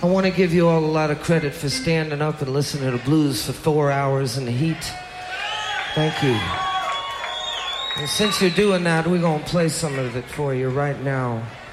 I want to give you all a lot of credit for standing up and listening to blues for 4 hours in the heat. Thank you. And since you're doing that, we're going to play some of it for you right now.